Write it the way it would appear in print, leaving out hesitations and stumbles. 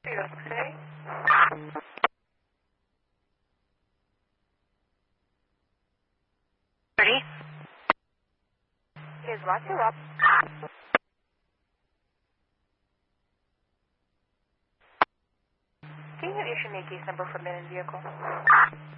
Okay. Ready? Here's what you up. Can you issue me a case number for abandoned vehicle?